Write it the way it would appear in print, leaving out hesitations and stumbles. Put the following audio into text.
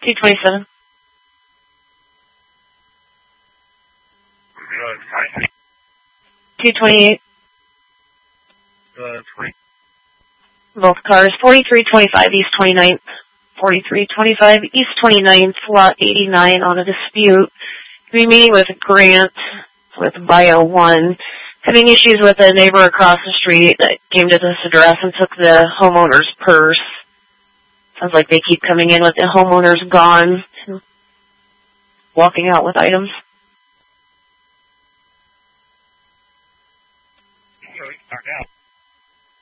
227. 228. 20. Both cars, 4325 East 29th. 4325 East 29th, lot 89 on a dispute. Be meeting with Grant with Bio 1. Having issues with a neighbor across the street that came to this address and took the homeowner's purse. Sounds like they keep coming in with the homeowner's gone, walking out with items.